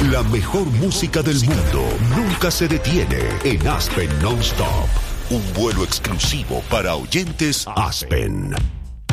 La mejor música del mundo nunca se detiene en Aspen Non-Stop. Un vuelo exclusivo para oyentes Aspen.